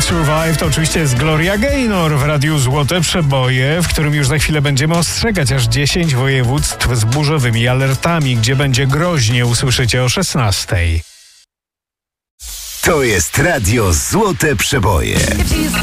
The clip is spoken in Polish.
Will Survive to oczywiście jest Gloria Gaynor w Radiu Złote Przeboje, w którym już za chwilę będziemy ostrzegać aż 10 województw z burzowymi alertami, gdzie będzie groźnie, usłyszycie o 16:00. To jest Radio Złote Przeboje.